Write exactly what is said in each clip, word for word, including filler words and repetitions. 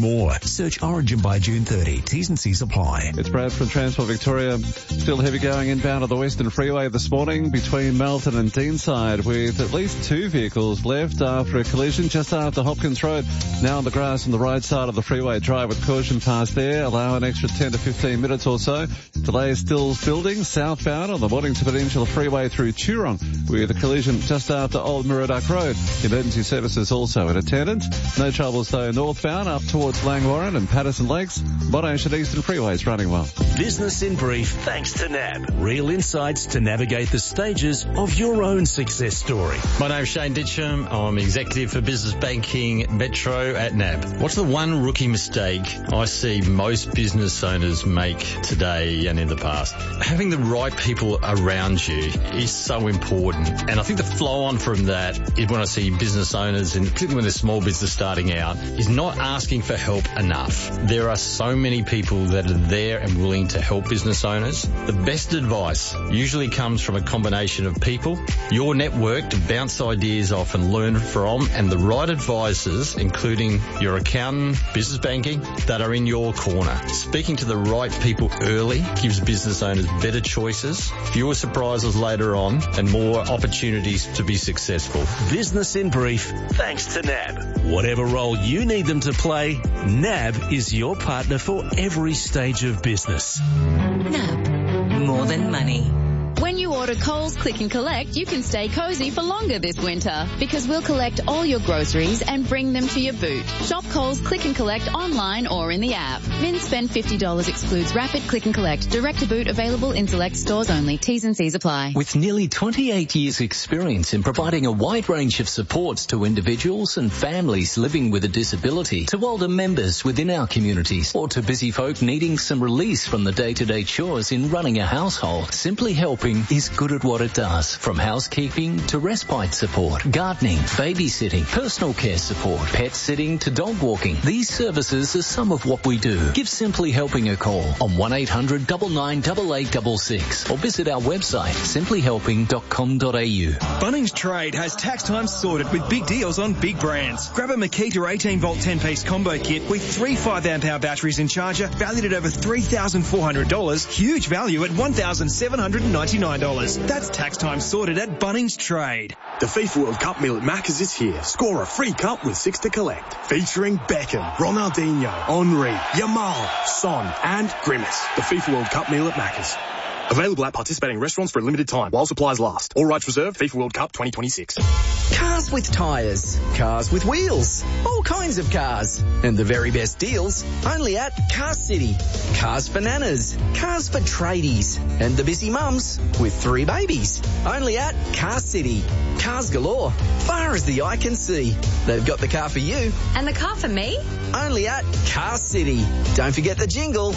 more. Search Origin by June thirtieth. T's and C's apply. It's Brad from Transport Victoria. Still heavy going inbound of the Western Freeway this morning between Melton and Deanside, with at least two vehicles left after a collision just after Hopkins Road. Now on the grass on the right side of the freeway. Drive with caution past there. Allow an extra ten to fifteen minutes or so. Delay still building southbound on the Mornington Peninsula Freeway through Turon, with a collision just after Old Murdoch Road. Emergency services also in attendance. No troubles though northbound up towards Langwarrin and Patterson Lakes. Monash and Eastern Freeways running well. Business in brief thanks to N A B. Real insights to navigate the stages of your own success story. My name's Shane Ditcham. I'm Executive for Business Banking Metro at N A B. What's the one rookie mistake I see most business owners make today and in the past? Having the right people around you is so important. And I think the flow on from that is when I see business owners, and particularly when they're small business starting out, is not asking for help enough. There are so many people that are there and willing to help business owners. The best advice usually comes from a combination of people, your network to bounce ideas off and learn from, and the right advisors, including your accountant, business banking, that are in your corner. Speaking to the right people early gives business owners better choices, fewer surprises later on, and more opportunities to be successful. Business in brief thanks to N A B. Whatever role you need them to play, N A B is your partner for every stage of business. N A B. More than money. When you order Coles Click and Collect, you can stay cozy for longer this winter, because we'll collect all your groceries and bring them to your boot. Shop Coles Click and Collect online or in the app. Min spend fifty dollars excludes Rapid Click and Collect. Direct to boot available in select stores only. T's and C's apply. With nearly twenty-eight years experience in providing a wide range of supports to individuals and families living with a disability, to older members within our communities, or to busy folk needing some release from the day-to-day chores in running a household, Simply Helping is good at what it does. From housekeeping to respite support, gardening, babysitting, personal care support, pet sitting to dog walking. These services are some of what we do. Give Simply Helping a call on one eight hundred nine nine eight eight six six or visit our website simply helping dot com dot a u. Bunnings Trade has tax time sorted with big deals on big brands. Grab a Makita eighteen volt ten piece combo kit with three five amp hour batteries in charger valued at over three thousand four hundred dollars. Huge value at one thousand seven hundred ninety-nine dollars. That's tax time sorted at Bunnings Trade. The FIFA World Cup meal at Macca's is here. Score a free cup with six to collect. Featuring Beckham, Ronaldinho, Henry, Yamal, Son and Grimace. The FIFA World Cup meal at Macca's. Available at participating restaurants for a limited time while supplies last. All rights reserved. FIFA World Cup twenty twenty-six. Cars with tyres. Cars with wheels. All kinds of cars. And the very best deals only at Car City. Cars for nanas. Cars for tradies. And the busy mums with three babies. Only at Car City. Cars galore. Far as the eye can see. They've got the car for you. And the car for me? Only at Car City. Don't forget the jingle.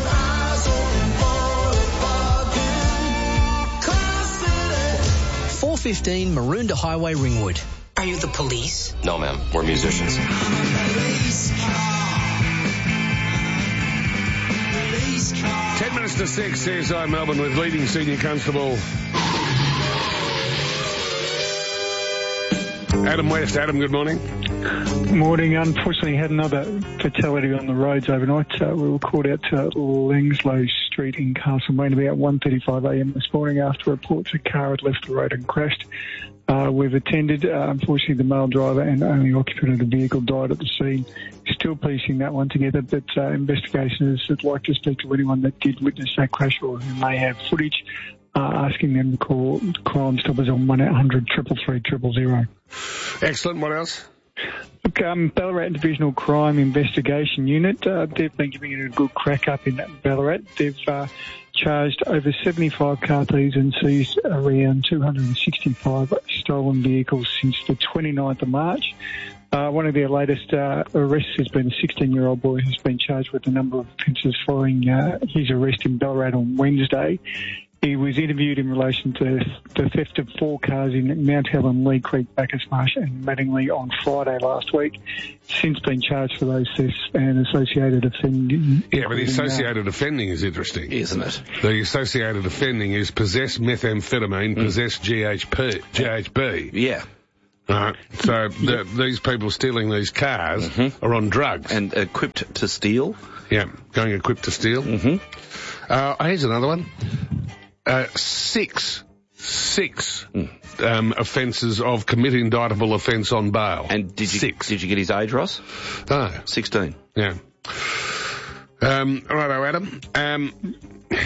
four fifteen Maroondah Highway, Ringwood. Are you the police? No, ma'am. We're musicians. Ten minutes to six, C S I Melbourne with leading senior constable Adam West. Adam, good morning. Morning. Unfortunately, had another fatality on the roads overnight. Uh, we were called out to Langslow Street in Castlemaine about one thirty-five a m this morning after reports a car had left the road and crashed. Uh, we've attended. Uh, unfortunately, the male driver and only occupant of the vehicle died at the scene. Still piecing that one together, but uh, investigators would like to speak to anyone that did witness that crash or who may have footage, uh, asking them to call Crime Stoppers on one eight hundred three three three zero zero. Excellent. What else? Look, um, Ballarat Divisional Crime Investigation Unit, uh, they've been giving it a good crack up in Ballarat. They've uh, charged over seventy-five car thieves and seized around two hundred sixty-five stolen vehicles since the twenty-ninth of March. Uh, one of their latest uh, arrests has been a sixteen-year-old boy who's been charged with a number of offences following uh, his arrest in Ballarat on Wednesday. He was interviewed in relation to the theft of four cars in Mount Helen, Lee Creek, Bacchus Marsh and Mattingly on Friday last week. Since been charged for those thefts and associated offending. Yeah, but the associated uh, offending is interesting, isn't it? The associated offending is possess methamphetamine, mm. possess G H P, G H B. Yeah. Right. So the, these people stealing these cars mm-hmm. are on drugs. And equipped to steal. Yeah, going equipped to steal. Mm-hmm. Uh, here's another one. Uh, six, six mm. um, offences of committing indictable offence on bail. And did you six. did you get his age, Ross? No. Sixteen. Yeah. Um, righto, Adam. Um,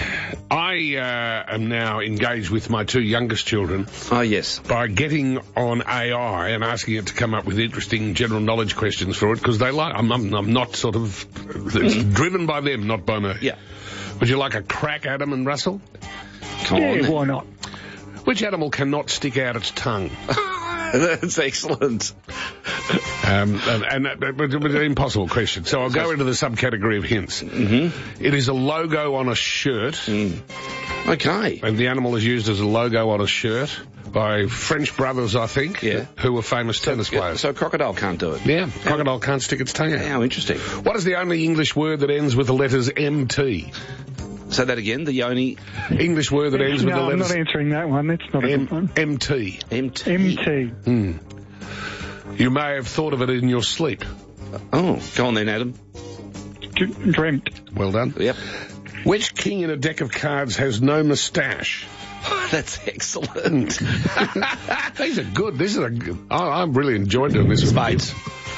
I uh, am now engaged with my two youngest children. Oh, yes. By getting on A I and asking it to come up with interesting general knowledge questions for it, because they like. I'm, I'm, I'm not sort of. It's driven by them, not by me. Yeah. Would you like a crack, Adam and Russell? Come yeah, on. why not? Which animal cannot stick out its tongue? That's excellent. Um, and, and uh, but, but an impossible question. So I'll go into the subcategory of hints. Mm-hmm. It is a logo on a shirt. Mm. Okay. And the animal is used as a logo on a shirt by French brothers, I think, yeah. who were famous tennis so, players. So a crocodile can't do it? Yeah, crocodile can't stick its tongue out. How interesting. What is the only English word that ends with the letters M T? Say that again, the only English word that ends no, with the letters... I'm not answering that one. That's not a M- good one. M T. M T. M T. Hmm. You may have thought of it in your sleep. Oh, go on then, Adam. D- dreamt. Well done. Yep. Which king in a deck of cards has no moustache? That's excellent. These are good. This is a good... I, I'm really enjoying doing this. Spades.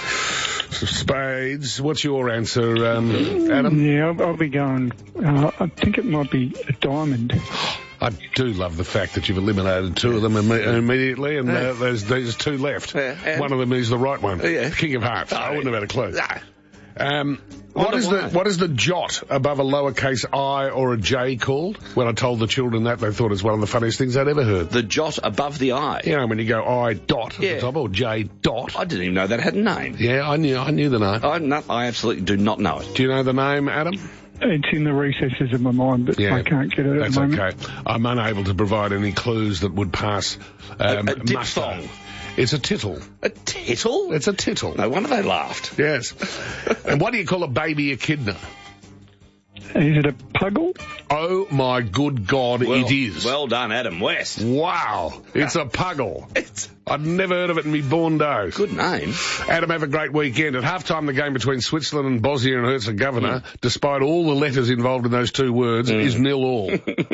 Spades. What's your answer, um, Adam? Yeah, I'll, I'll be going. Uh, I think it might be a diamond. I do love the fact that you've eliminated two of them imme- immediately, and uh, there's there's two left. Yeah, one of them is the right one. Yeah. King of Hearts. I wouldn't have had a clue. Nah. Um, what is why. the what is the jot above a lowercase I or a J called? When I told the children that, they thought it was one of the funniest things I'd ever heard. The jot above the I. You know, when you go I dot at Yeah. the top, or J dot. I didn't even know that had a name. Yeah, I knew I knew the name. I, no, I absolutely do not know it. Do you know the name, Adam? It's in the recesses of my mind, but Yeah, I can't get it at that's the moment. okay. I'm unable to provide any clues that would pass um, A- a muster. diphthong. It's a tittle. A tittle? It's a tittle. No wonder they laughed. Yes. And what do you call a baby echidna? Is it a puggle? Oh my good God, Well, it is. Well done, Adam West. Wow. It's a puggle. It's I'd never heard of it in me born days. good name. Adam, have a great weekend. At halftime, the game between Switzerland and Bosnia and Herzegovina, mm. despite all the letters involved in those two words, mm. is nil all.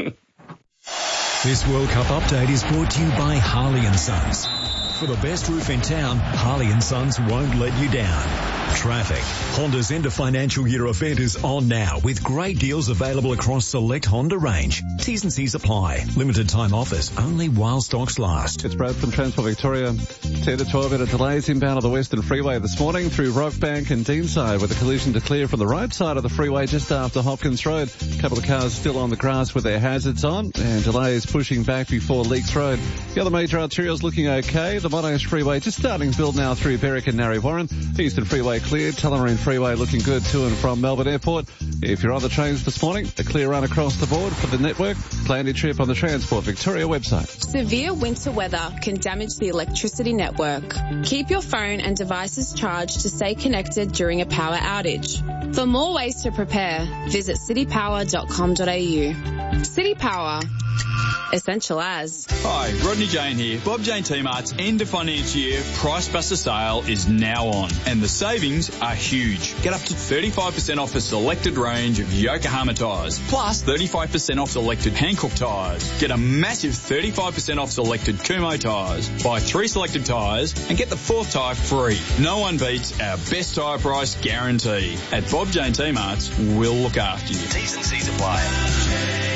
This World Cup update is brought to you by Harley and Sons. For the best roof in town, Harley and Sons won't let you down. Traffic. Honda's end of financial year event is on now with great deals available across select Honda range. T's and C's apply. Limited time offers only while stocks last. It's Brad from Transport Victoria. ten to twelve minute delays inbound on the Western Freeway this morning through Rockbank and Deanside with a collision to clear from the right side of the freeway just after Hopkins Road. A couple of cars still on the grass with their hazards on and delays pushing back before Leaks Road. The other major arterials looking okay. The Monash Freeway just starting to build now through Berwick and Narre Warren. Eastern Freeway cleared. Tullamarine Freeway looking good to and from Melbourne Airport. If you're on the trains this morning, a clear run across the board for the network. Plan your trip on the Transport Victoria website. Severe winter weather can damage the electricity network. Keep your phone and devices charged to stay connected during a power outage. For more ways to prepare, visit city power dot com dot a u. City Power. Essential as. Hi, Rodney Jane here. Bob Jane T-Mart's end of financial year Price Buster sale is now on, and the savings are huge. Get up to thirty-five percent off a selected range of Yokohama tyres, plus thirty-five percent off selected Hankook tyres. Get a massive thirty-five percent off selected Kumho tyres. Buy three selected tyres and get the fourth tyre free. No one beats our best tyre price guarantee. At Bob Jane T-Mart's, we'll look after you. T's and C's apply.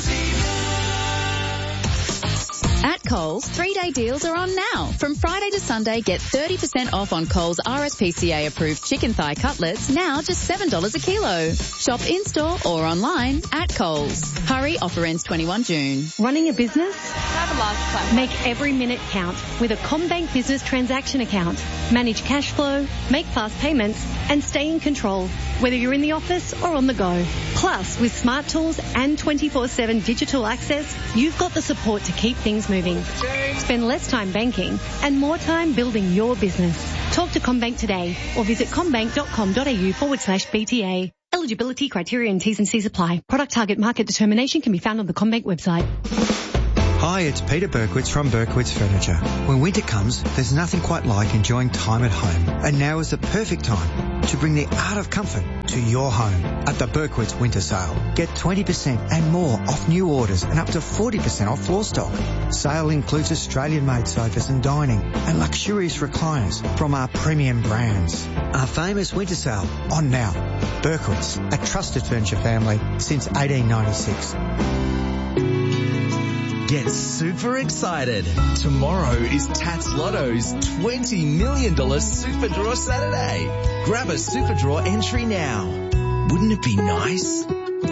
At Coles, three-day deals are on now. From Friday to Sunday, get thirty percent off on Coles R S P C A-approved chicken thigh cutlets, now just seven dollars a kilo. Shop in-store or online at Coles. Hurry, offer ends twenty-first of June. Running a business? Make every minute count with a CommBank Business Transaction Account. Manage cash flow, make fast payments, and stay in control, whether you're in the office or on the go. Plus, with smart tools and twenty-four seven digital access, you've got the support to keep things moving. Spend less time banking and more time building your business. Talk to CommBank today or visit commbank dot com dot a u forward slash B T A. Eligibility, criteria and T's and C's apply. Product target market determination can be found on the CommBank website. Hi, it's Peter Berkowitz from Berkowitz Furniture. When winter comes, there's nothing quite like enjoying time at home. And now is the perfect time to bring the art of comfort to your home at the Berkowitz Winter Sale. Get twenty percent and more off new orders and up to forty percent off floor stock. Sale includes Australian-made sofas and dining and luxurious recliners from our premium brands. Our famous winter sale on now. Berkowitz, a trusted furniture family since eighteen ninety-six. Get super excited. Tomorrow is Tats Lotto's twenty million dollars Super Draw Saturday. Grab a Super Draw entry now. Wouldn't it be nice?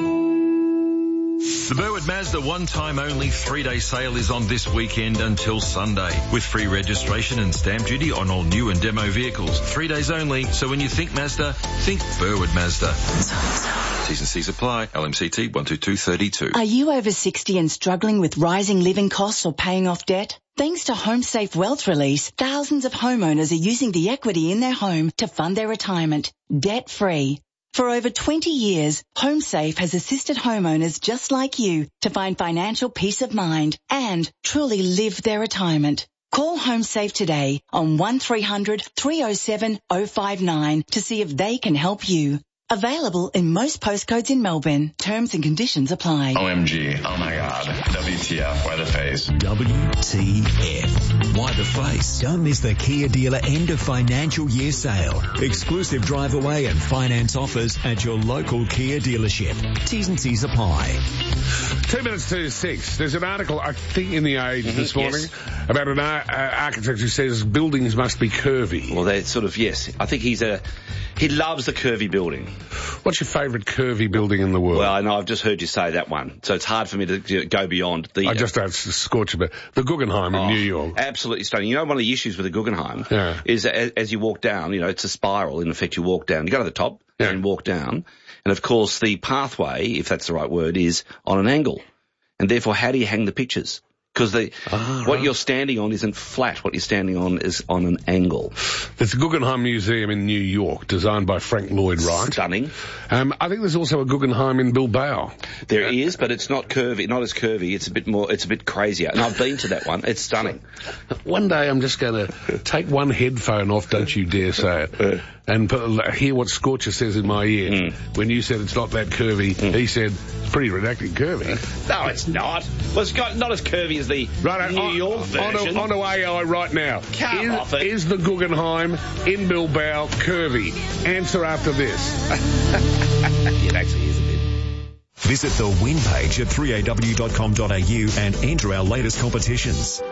The Burwood Mazda one-time only three-day sale is on this weekend until Sunday, with free registration and stamp duty on all new and demo vehicles. Three days only, so when you think Mazda, think Burwood Mazda. T's and C's apply. L M C T one two two three two. Are you over sixty and struggling with rising living costs or paying off debt? Thanks to HomeSafe Wealth Release, thousands of homeowners are using the equity in their home to fund their retirement, debt-free. For over twenty years, HomeSafe has assisted homeowners just like you to find financial peace of mind and truly live their retirement. Call HomeSafe today on one three hundred three oh seven oh five nine to see if they can help you. Available in most postcodes in Melbourne. Terms and conditions apply. O M G, oh my God, W T F, why the face? W T F. Why the face? Don't miss the Kia dealer end of financial year sale. Exclusive drive away and finance offers at your local Kia dealership. T's and C's apply. Two minutes to six. There's an article, I think, in The Age mm-hmm, this morning yes. about an ar- uh, architect who says buildings must be curvy. Well, they're sort of, yes. I think he's a, he loves the curvy building. What's your favourite curvy building in the world? Well, I know, I've just heard you say that one, so it's hard for me to go beyond the... I just don't scorch a bit. The Guggenheim oh, in New York. Absolutely stunning. You know, one of the issues with the Guggenheim yeah. is as, as you walk down, you know, it's a spiral. In effect, you walk down. You go to the top yeah. and walk down. And, of course, the pathway, if that's the right word, is on an angle. And, therefore, how do you hang the pictures? Because the oh, what right. you're standing on isn't flat. What you're standing on is on an angle. There's the Guggenheim Museum in New York, designed by Frank Lloyd Wright. Stunning. Um, I think there's also a Guggenheim in Bilbao. There uh, is, but it's not curvy. Not as curvy. It's a bit more. It's a bit crazier. And I've been to that one. It's stunning. One day I'm just going to take one headphone off. Don't you dare say it. And put, hear what Scorcher says in my ear. Mm. When you said it's not that curvy, mm. he said it's pretty redacted curvy. No, it's not. Well, it's got, not as curvy as the right, New on, York version. On to A I right now. Come is, off it. Is the Guggenheim in Bilbao curvy? Answer after this. It actually is a bit. Visit the win page at three a w dot com dot a u and enter our latest competitions.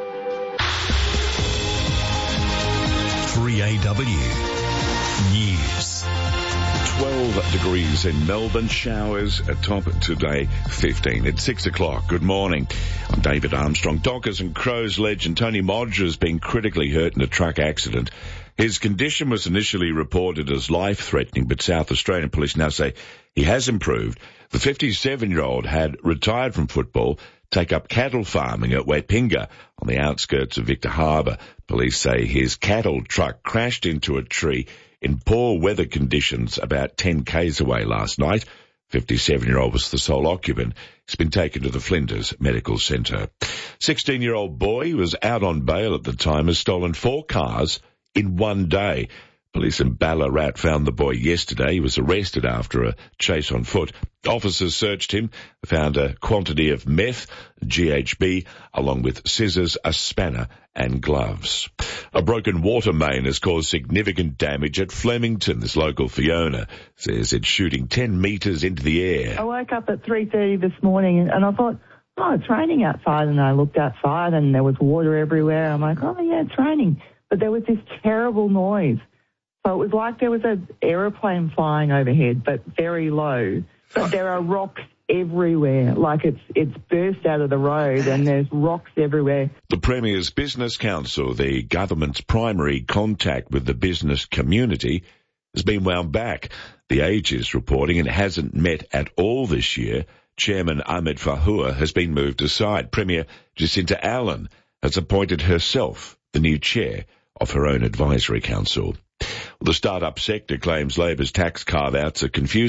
three A W News. twelve degrees in Melbourne, showers atop today, fifteen at six o'clock. Good morning. I'm David Armstrong. Dockers and Crows legend Tony Modger has been critically hurt in a truck accident. His condition was initially reported as life-threatening, but South Australian police now say he has improved. The fifty-seven-year-old had retired from football, take up cattle farming at Wetpinga on the outskirts of Victor Harbour. Police say his cattle truck crashed into a tree in poor weather conditions about ten k's away last night. fifty-seven-year-old was the sole occupant. He's been taken to the Flinders Medical Centre. sixteen-year-old boy who was out on bail at the time has stolen four cars in one day. Police in Ballarat found the boy yesterday. He was arrested after a chase on foot. Officers searched him, found a quantity of meth, G H B, along with scissors, a spanner and gloves. A broken water main has caused significant damage at Flemington. This local Fiona says it's shooting ten metres into the air. I woke up at three thirty this morning and I thought, oh, it's raining outside. And I looked outside and there was water everywhere. I'm like, oh, yeah, it's raining. But there was this terrible noise. So it was like there was an aeroplane flying overhead, but very low. But there are rocks everywhere, like it's it's burst out of the road and there's rocks everywhere. The Premier's Business Council, the government's primary contact with the business community, has been wound back. The Age is reporting it hasn't met at all this year. Chairman Ahmed Fahua has been moved aside. Premier Jacinta Allen has appointed herself the new chair of her own advisory council. The start-up sector claims Labor's tax carve-outs are confusing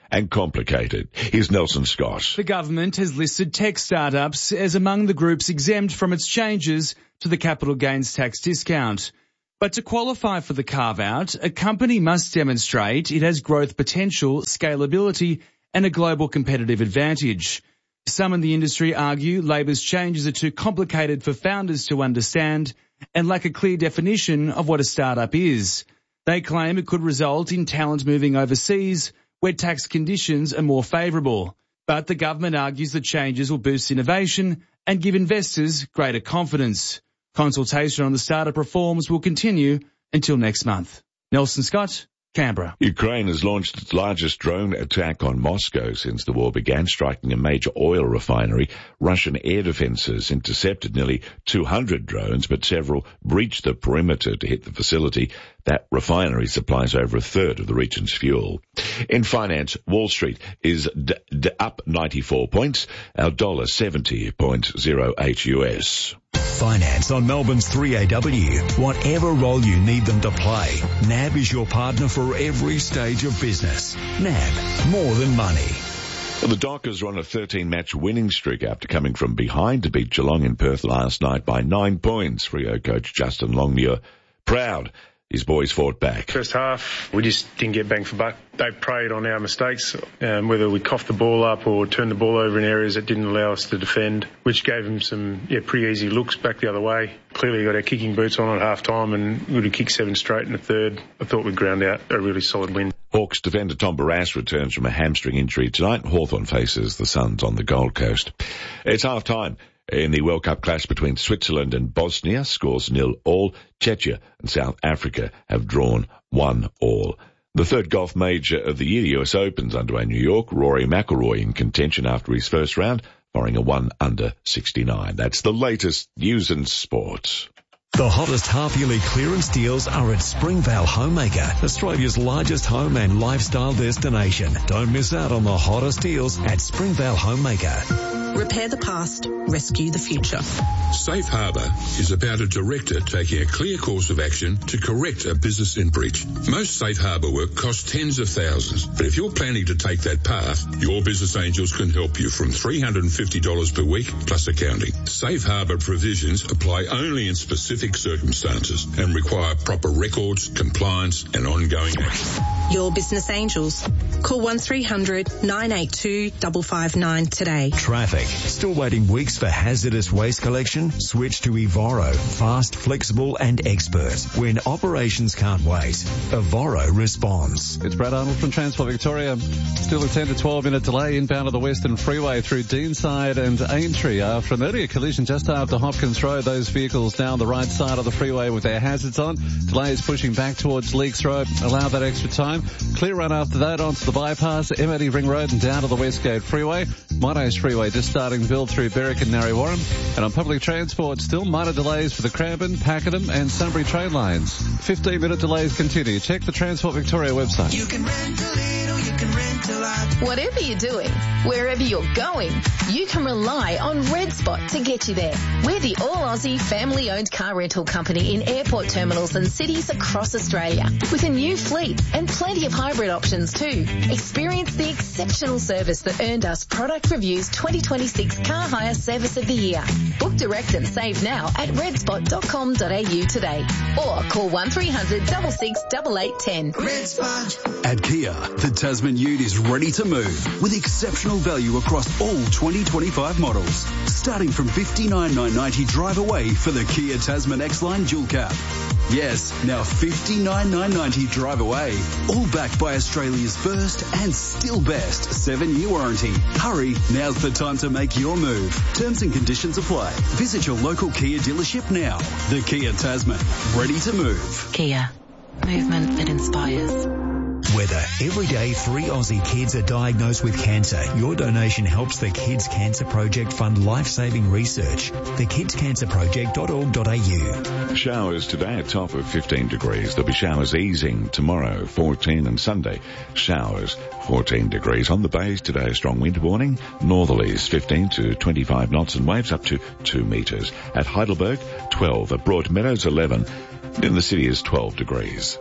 and complicated. Here's Nelson Scott. The government has listed tech startups as among the groups exempt from its changes to the capital gains tax discount. But to qualify for the carve-out, a company must demonstrate it has growth potential, scalability, and a global competitive advantage. Some in the industry argue Labor's changes are too complicated for founders to understand and lack a clear definition of what a startup is. They claim it could result in talent moving overseas, where tax conditions are more favourable. But the government argues the changes will boost innovation and give investors greater confidence. Consultation on the startup reforms will continue until next month. Nelson Scott, Canberra. Ukraine has launched its largest drone attack on Moscow since the war began, striking a major oil refinery. Russian air defences intercepted nearly two hundred drones, but several breached the perimeter to hit the facility. That refinery supplies over a third of the region's fuel. In finance, Wall Street is d- d- up ninety-four points, our dollar seventy point oh eight U S. Finance on Melbourne's three A W. Whatever role you need them to play, N A B is your partner for every stage of business. N A B, more than money. Well, the Dockers are on a thirteen-match winning streak after coming from behind to beat Geelong in Perth last night by nine points. Freo coach Justin Longmuir proud. His boys fought back. First half, we just didn't get bang for buck. They preyed on our mistakes, um, whether we coughed the ball up or turned the ball over in areas that didn't allow us to defend, which gave them some yeah pretty easy looks back the other way. Clearly got our kicking boots on at half time and we would have kicked seven straight in the third. I thought we'd ground out a really solid win. Hawks defender Tom Barrass returns from a hamstring injury tonight. Hawthorn faces the Suns on the Gold Coast. It's half time. In the World Cup clash between Switzerland and Bosnia, scores nil all. Czechia and South Africa have drawn one all. The third golf major of the year, the U S Open's underway in New York. Rory McIlroy in contention after his first round, firing a one under sixty-nine. That's the latest news and sport. The hottest half-yearly clearance deals are at Springvale Homemaker, Australia's largest home and lifestyle destination. Don't miss out on the hottest deals at Springvale Homemaker. Repair the past, rescue the future. Safe Harbour is about a director taking a clear course of action to correct a business in breach. Most Safe Harbour work costs tens of thousands, but if you're planning to take that path, your business angels can help you from three hundred fifty dollars per week plus accounting. Safe Harbour provisions apply only in specific circumstances and require proper records, compliance and ongoing action. Your business angels. Call one three hundred nine eight two five five nine today. Traffic. Still waiting weeks for hazardous waste collection? Switch to Evoro. Fast, flexible and expert. When operations can't wait, Evoro responds. It's Brad Arnold from Transport Victoria. Still a ten to twelve minute delay inbound of the Western Freeway through Deanside and Aintree after an earlier collision just after Hopkins Road. Those vehicles down the right side of the freeway with their hazards on. Delays pushing back towards Leakes Road. Allow that extra time. Clear run after that onto the bypass, M eighty Ring Road and down to the Westgate Freeway. Monos Freeway just starting build through Berwick and Narre Warren. And on public transport, still minor delays for the Cranbourne, Pakenham and Sunbury train lines. fifteen minute delays continue. Check the Transport Victoria website. You can rent a little, you can rent a lot. Whatever you're doing, wherever you're going, you can rely on Red Spot to get you there. We're the all-Aussie family-owned car rental company in airport terminals and cities across Australia. With a new fleet and plenty of hybrid options too. Experience the exceptional service that earned us Product Review's twenty twenty-six Car Hire Service of the Year. Book direct and save now at red spot dot com dot a u today. Or call one three hundred six six eight eight one zero. Red Spot. At Kia, the Tasman Ute is ready to move with exceptional value across all twenty twenty-five models. Starting from fifty-nine thousand nine hundred ninety drive away for the Kia Tasman X-Line Dual Cab. Yes, now fifty-nine thousand nine hundred ninety drive away. All backed by Australia's first and still best seven-year warranty. Hurry, now's the time to make your move. Terms and conditions apply. Visit your local Kia dealership now. The Kia Tasman, ready to move. Kia, movement that inspires. Whether every day three Aussie kids are diagnosed with cancer, your donation helps the Kids Cancer Project fund life-saving research. the kids cancer project dot org dot a u. Showers today, a top of fifteen degrees. There'll be showers easing tomorrow, fourteen, and Sunday, showers, fourteen degrees. On the bays today, a strong wind warning. Northerlies, fifteen to twenty-five knots and waves up to two metres. At Heidelberg, twelve. At Broadmeadows, eleven. In the city is twelve degrees.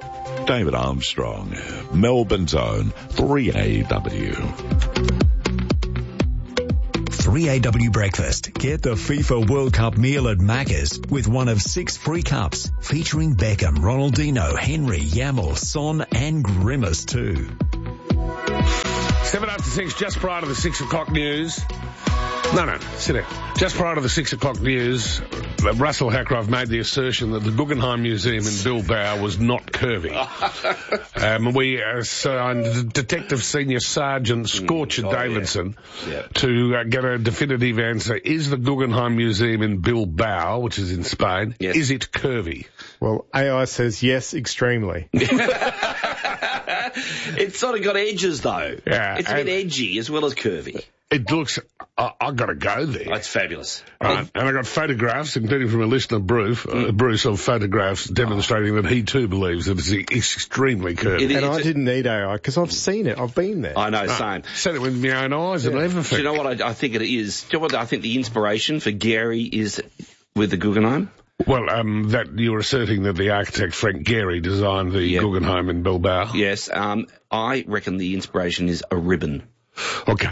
David Armstrong, Melbourne's own three A W. three A W Breakfast. Get the FIFA World Cup meal at Macca's with one of six free cups featuring Beckham, Ronaldinho, Henry, Yamal, Son and Grimace too. Seven after six, just prior to the six o'clock news. No, no, sit down. Just prior to the six o'clock news, Russell Hackroft made the assertion that the Guggenheim Museum in Bilbao was not curvy. um, we assigned Detective Senior Sergeant Scorcher mm, oh, Davidson yeah. Yeah. to uh, get a definitive answer. Is the Guggenheim Museum in Bilbao, which is in Spain, yes. is it curvy? Well, A I says yes, extremely. It's sort of got edges, though. Yeah, it's a bit edgy as well as curvy. It looks... I, I've got to go there. Oh, it's fabulous. Right. And I got photographs, including from a listener, Bruce, mm. uh, Bruce of photographs demonstrating that he too believes that it's extremely curvy. It, and I didn't need A I because I've seen it. I've been there. I know, right. same. Seen it with my own eyes yeah. and everything. Do you know what I, I think it is? Do you know what I think the inspiration for Gehry is with the Guggenheim? Well, um, that you're asserting that the architect Frank Gehry designed the yep. Guggenheim in Bilbao. Yes. Um, I reckon the inspiration is a ribbon. Okay.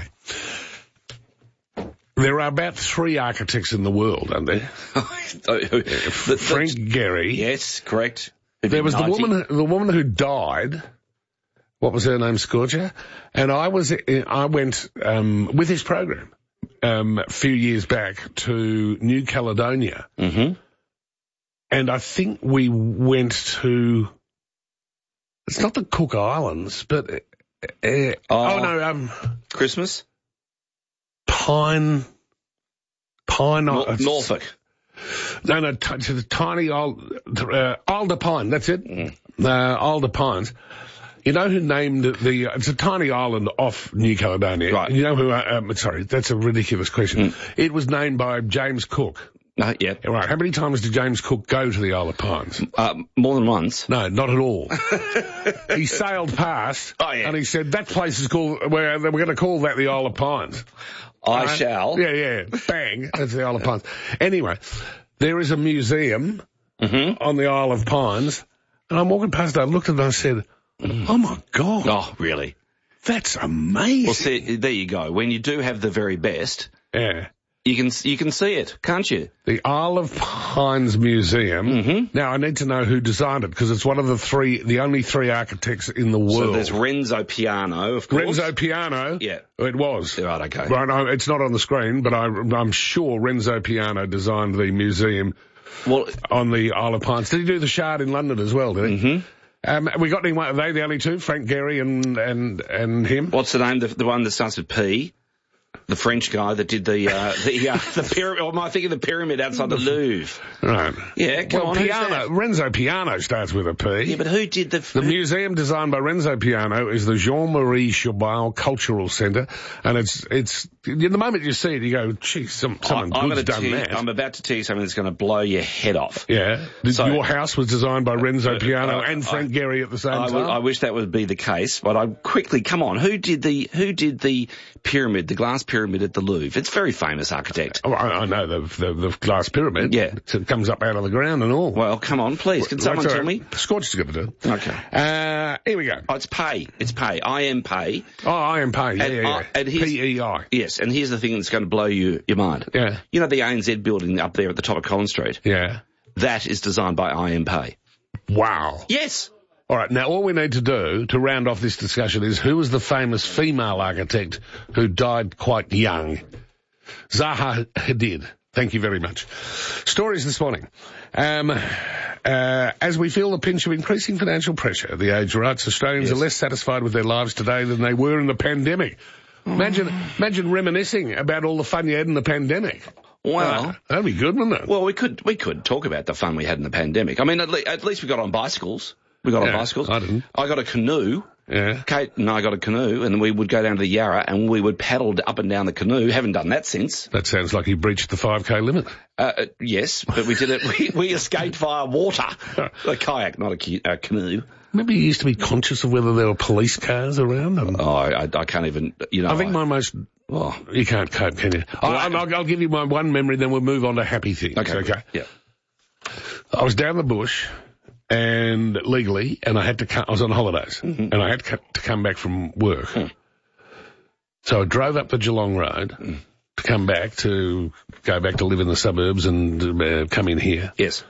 There are about three architects in the world, aren't there? the, the, Frank Gehry. Yes, correct. There was the woman, the woman who died. What was her name? Scorcher. And I was, I went um, with his program um, a few years back to New Caledonia, mm-hmm. and I think we went to. It's not the Cook Islands, but uh, uh, oh, oh no, um, Christmas. Pine, Pine, Nor- Norfolk. No, no, t- to the tiny old, uh, Alder Pine, that's it. Mm. Uh, Alder Pines. You know who named the, uh, it's a tiny island off New Caledonia. Right. You know who, uh, um, sorry, that's a ridiculous question. Mm. It was named by James Cook. Uh, yeah. Right. How many times did James Cook go to the Isle of Pines? Uh, more than once. No, not at all. He sailed past. Oh, yeah. And he said, that place is called, we're, we're going to call that the Isle of Pines. I right? shall. Yeah, yeah. Bang. That's the Isle of Pines. Anyway, there is a museum mm-hmm. on the Isle of Pines, and I'm walking past it, I looked at it and I said, oh my God. Oh, really? That's amazing. Well, see, there you go. When you do have the very best, yeah, you can you can see it, can't you? The Isle of Pines Museum. Mm-hmm. Now, I need to know who designed it, because it's one of the three, the only three architects in the world. So there's Renzo Piano, of course. Renzo Piano? Yeah. It was. Right, okay. Right, no, it's not on the screen, but I, I'm sure Renzo Piano designed the museum well, on the Isle of Pines. Did he do the Shard in London as well, did he? Mm-hmm. Um, we got anyone, are they the only two? Frank Gehry and, and, and him? What's the name? The, the one that starts with P? The French guy that did the, uh, the, uh, the pyramid, or am I thinking the pyramid outside the Louvre? Right. Yeah, come well, on. Piano, Renzo Piano starts with a P. Yeah, but who did the... The museum designed by Renzo Piano is the Jean-Marie Chauvel Cultural Centre, and it's, it's, the moment you see it, you go, gee, some, someone I'm good's done you, that. I'm about to tell you something that's going to blow your head off. Yeah. So, your house was designed by Renzo Piano uh, and Frank I, Gehry at the same I, time? I wish that would be the case, but I quickly, come on, who did the, who did the pyramid, the glass pyramid at the Louvre? It's a very famous architect. Oh, I, I know the, the the glass pyramid. Yeah. It comes up out of the ground and all. Well, come on, please. Can someone tell me? Scorch's going to do it. Okay. Uh, here we go. Oh, it's pay. It's pay. I am pay. Oh, I am pay. Yeah, and, yeah, yeah. I, and P E I. Yes, and here's the thing that's going to blow you your mind. Yeah. You know the A N Z building up there at the top of Collins Street? Yeah. That is designed by I am pay. Wow. Yes. All right, now all we need to do to round off this discussion is who was the famous female architect who died quite young? Zaha Hadid. Thank you very much. Stories this morning. Um, uh, as we feel the pinch of increasing financial pressure, The Age writes, Australians yes. are less satisfied with their lives today than they were in the pandemic. Imagine, imagine reminiscing about all the fun you had in the pandemic. Well, uh, that'd be good, wouldn't it? Well, we could we could talk about the fun we had in the pandemic. I mean, at, le- at least we got on bicycles. We got yeah, on bicycles. I didn't. I got a canoe. Yeah. Kate and I got a canoe, and we would go down to the Yarra, and we would paddle up and down the canoe. Haven't done that since. That sounds like you breached the five K limit. Uh, uh, yes, but we did it. we, we escaped via water. A kayak, not a, ki- a canoe. Maybe you used to be conscious of whether there were police cars around. And oh, I, I can't even, you know. I think I, my most... Oh, you can't cope, can you? Well, I, I'll, I'll give you my one memory, then we'll move on to happy things. Okay. Okay. Yeah. I was down the bush, and legally, and I had to come, I was on holidays, mm-hmm. and I had to come back from work. Mm. So I drove up the Geelong Road mm. to come back to go back to live in the suburbs and uh, come in here. Yes.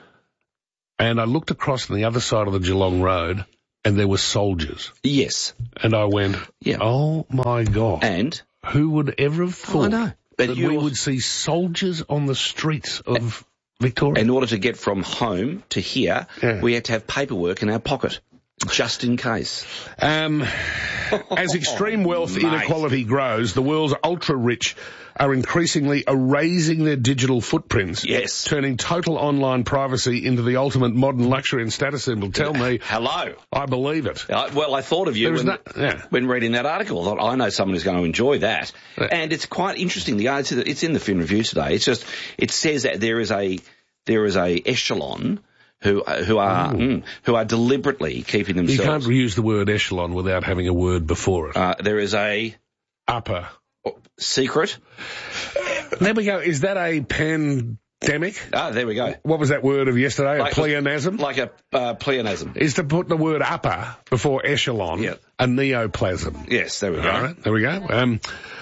And I looked across on the other side of the Geelong Road, and there were soldiers. Yes. And I went, yeah. oh my God. And? Who would ever have thought oh, I know. But that we would see soldiers on the streets of Victoria? In order to get from home to here, yeah. we had to have paperwork in our pocket, just in case. Um, as extreme wealth inequality grows, the world's ultra-rich are increasingly erasing their digital footprints. Yes. Turning total online privacy into the ultimate modern luxury and status symbol. Tell me. Hello. I believe it. Uh, well, I thought of you when, no, yeah. when reading that article. I thought, I know someone who's going to enjoy that. Yeah. And it's quite interesting. The It's in the Fin Review today. It's just, it says that there is a, there is a echelon who who are mm, who are deliberately keeping themselves. You can't use the word echelon without having a word before it. Uh, there is a upper secret. There we go. Is that a pandemic? Ah, there we go. What was that word of yesterday? Like a pleonasm? Like a uh, pleonasm. Is to put the word upper before echelon. Yep. A neoplasm. Yes, there we go. All right, there we go. Um,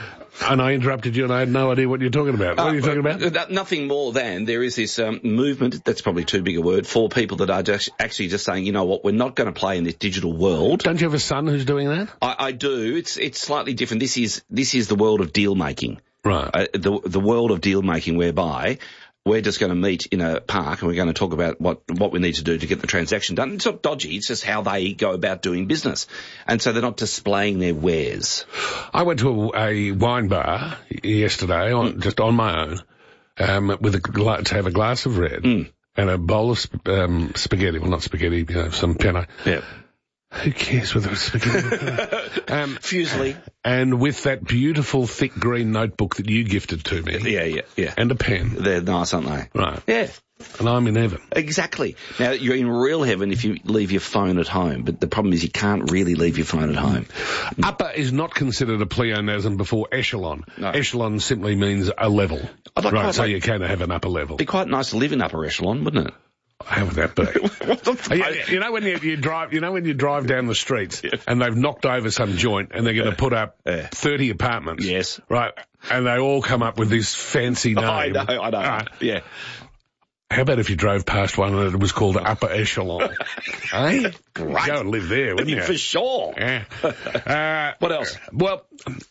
And I interrupted you and I had no idea what you're talking about. What uh, are you talking about? Uh, nothing more than there is this um, movement, that's probably too big a word, for people that are just actually just saying, you know what, we're not going to play in this digital world. Don't you have a son who's doing that? I, I do. It's it's slightly different. This is this is the world of deal making. Right. Uh, the the world of deal making whereby we're just going to meet in a park and we're going to talk about what, what we need to do to get the transaction done. It's not dodgy, it's just how they go about doing business. And so they're not displaying their wares. I went to a, a wine bar yesterday, on, mm. just on my own, um, with a, to have a glass of red mm. and a bowl of sp- um, spaghetti. Well, not spaghetti, you know, some penne. Yeah. Who cares whether it's spaghetti? um, Fusely. And with that beautiful thick green notebook that you gifted to me. Yeah, yeah, yeah. And a pen. They're nice, aren't they? Right. Yeah. And I'm in heaven. Exactly. Now, you're in real heaven if you leave your phone at home, but the problem is you can't really leave your phone at home. Upper is not considered a pleonasm before echelon. No. Echelon simply means a level. I'd like right, so like, you can have an upper level. It'd be quite nice to live in upper echelon, wouldn't it? How would that be? you, you know when you, you drive, you know when you drive down the streets yeah. and they've knocked over some joint and they're going to put up yeah. thirty apartments. Yes. Right. And they all come up with this fancy name. I know, I know. Uh, yeah. How about if you drove past one and it was called Upper Echelon? eh? Great. Go and live there, wouldn't you? For sure. Yeah. Uh, what else? Well,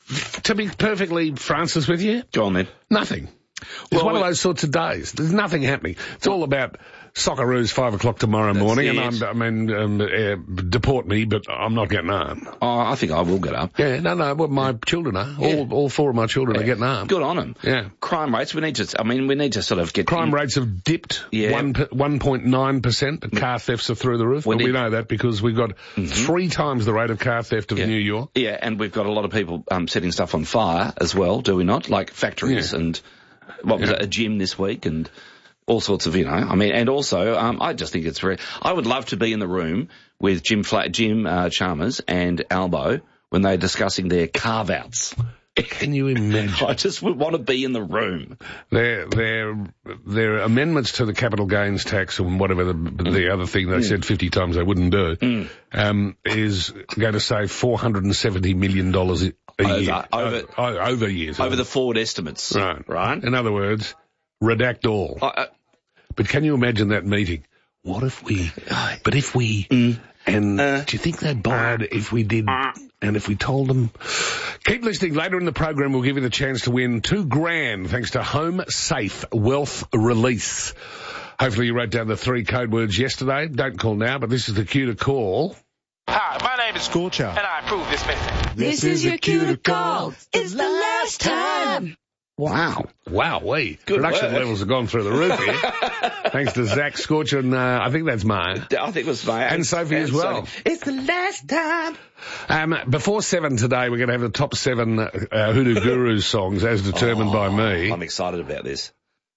to be perfectly Francis with you. Go on then. Nothing. It's well, one of those sorts of days. There's nothing happening. It's all about Socceroos five o'clock tomorrow morning, it. and I'm, I mean, um, uh, deport me, but I'm not getting home. Oh, I think I will get up. Yeah, no, no, well, my children are. Yeah. All, all four of my children yeah. are getting home. Good on them. Yeah. Crime rates, we need to, I mean, we need to sort of get... Crime in. rates have dipped. Yeah. One, one point nine percent. Car thefts are through the roof. We, well, we know that because we've got mm-hmm. three times the rate of car theft of yeah. New York. Yeah, and we've got a lot of people um, setting stuff on fire as well, do we not? Like factories yeah. and... What was yeah. it, a gym this week and all sorts of, you know, I mean, and also, um, I just think it's very, I would love to be in the room with Jim Flat, Jim, uh, Chalmers and Albo when they're discussing their carve-outs. Can you imagine? I just would want to be in the room. Their, their, their amendments to the capital gains tax and whatever the, mm. the other thing they mm. said fifty times they wouldn't do, mm. um, is going to save four hundred seventy million dollars a over, year. Over, over, over years. Over the forward estimates. Right. Right. In other words, redact all. Uh, uh, but can you imagine that meeting? What if we, but if we, mm. and uh, do you think they'd buy it if we did, uh, and if we told them? Keep listening. Later in the program, we'll give you the chance to win two grand thanks to Home Safe Wealth Release. Hopefully you wrote down the three code words yesterday. Don't call now, but this is the cue to call. Hi, my name is Scorcher, and I approve this message. This, this is your cue to call. It's the last time. Wow. Wow, we. Good Production work. levels have gone through the roof here. Thanks to Zach Scorcher and, uh, I think that's Maya. I think it was Maya. And Sophie and as well. Sophie. It's the last time. Um, before seven today, we're going to have the top seven uh, Hoodoo Gurus songs as determined oh, by me. I'm excited about this.